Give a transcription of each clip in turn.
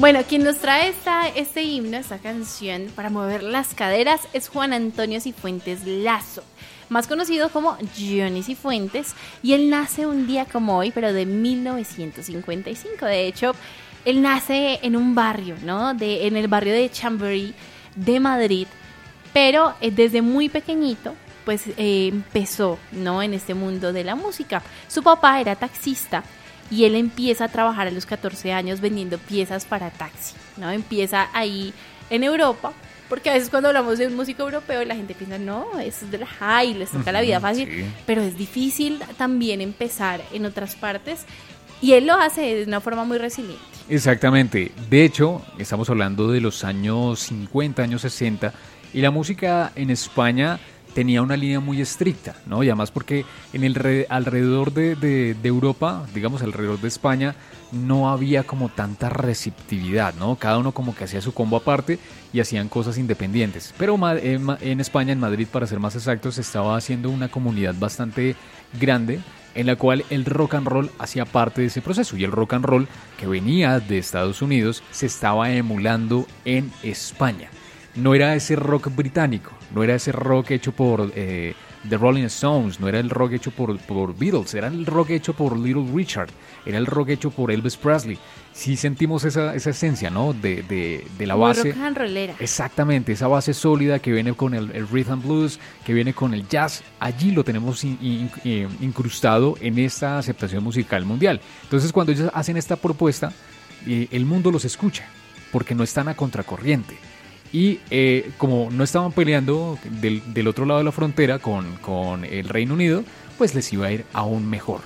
Bueno, quien nos trae este himno, esta canción para mover las caderas es Juan Antonio Cifuentes Lazo, más conocido como Johnny Cifuentes, y él nace un día como hoy, pero de 1955. De hecho, él nace en un barrio, ¿no? En el barrio de Chamberí de Madrid, pero desde muy pequeñito pues empezó, ¿no?, en este mundo de la música. Su papá era taxista y él empieza a trabajar a los 14 años vendiendo piezas para taxi, ¿no? Empieza ahí en Europa, porque a veces cuando hablamos de un músico europeo la gente piensa, no, es de la high, les toca la vida fácil, sí. Pero es difícil también empezar en otras partes y él lo hace de una forma muy resiliente. Exactamente. De hecho, estamos hablando de los años 50, años 60, y la música en España tenía una línea muy estricta, ¿no? Y además porque alrededor de Europa, digamos alrededor de España, no había como tanta receptividad, ¿no? Cada uno como que hacía su combo aparte y hacían cosas independientes. Pero en España, en Madrid, para ser más exactos, se estaba haciendo una comunidad bastante grande en la cual el rock and roll hacía parte de ese proceso. Y el rock and roll que venía de Estados Unidos se estaba emulando en España. No era ese rock británico, no era ese rock hecho por The Rolling Stones, no era el rock hecho por Beatles, era el rock hecho por Little Richard, era el rock hecho por Elvis Presley. Sí sentimos esa esencia, ¿no? De la base. Rock and rollera. Exactamente, esa base sólida que viene con el rhythm and blues, que viene con el jazz, allí lo tenemos incrustado en esta aceptación musical mundial. Entonces cuando ellos hacen esta propuesta, el mundo los escucha, porque no están a contracorriente. Y como no estaban peleando del otro lado de la frontera con el Reino Unido, pues les iba a ir aún mejor.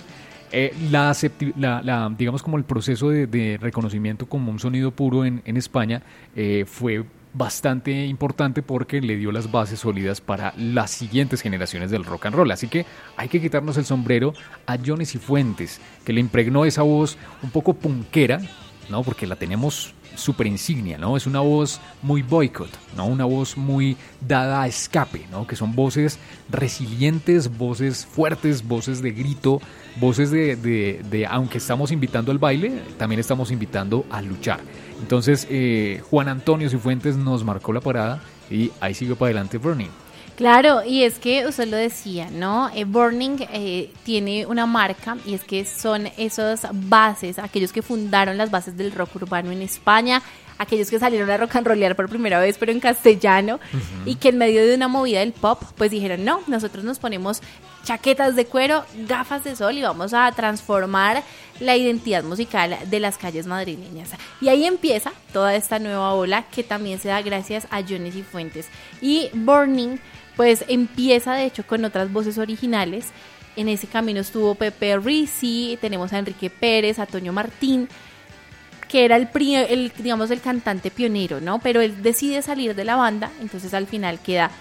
Digamos como el proceso de reconocimiento como un sonido puro en España fue bastante importante porque le dio las bases sólidas para las siguientes generaciones del rock and roll. Así que hay que quitarnos el sombrero a Johnny Cifuentes, que le impregnó esa voz un poco punkera, ¿no? Porque la tenemos súper insignia, ¿no? Es una voz muy boicot, ¿no? Una voz muy dada a escape, ¿no? Que son voces resilientes, voces fuertes, voces de grito, voces de aunque estamos invitando al baile, también estamos invitando a luchar. Entonces, Juan Antonio Cifuentes nos marcó la parada y ahí siguió para adelante Burning. Claro, y es que usted lo decía, ¿no? Burning tiene una marca y es que son esas bases, aquellos que fundaron las bases del rock urbano en España, aquellos que salieron a rock and rollear por primera vez, pero en castellano, y que en medio de una movida del pop, pues dijeron, no, nosotros nos ponemos chaquetas de cuero, gafas de sol y vamos a transformar la identidad musical de las calles madrileñas. Y ahí empieza toda esta nueva ola que también se da gracias a Johnny Cifuentes. Y Burning pues empieza de hecho con otras voces originales. En ese camino estuvo Pepe Rizzi, tenemos a Enrique Pérez, a Toño Martín, que era el cantante pionero, ¿no? Pero él decide salir de la banda, entonces al final queda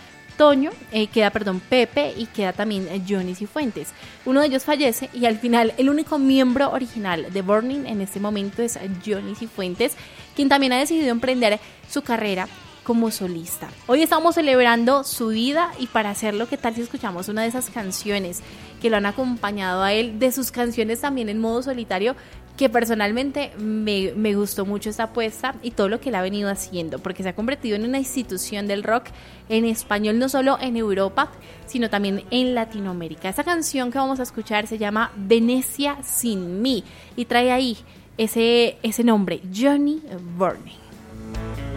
Pepe y queda también Johnny Cifuentes. Uno de ellos fallece y al final el único miembro original de Burning en este momento es Johnny Cifuentes, quien también ha decidido emprender su carrera como solista. Hoy estamos celebrando su vida y para hacerlo, ¿qué tal si escuchamos una de esas canciones que lo han acompañado a él, de sus canciones también en modo solitario, que personalmente me gustó mucho esta apuesta y todo lo que él ha venido haciendo, porque se ha convertido en una institución del rock en español, no solo en Europa, sino también en Latinoamérica. Esta canción que vamos a escuchar se llama Venecia sin mí y trae ahí ese nombre, Johnny Burning.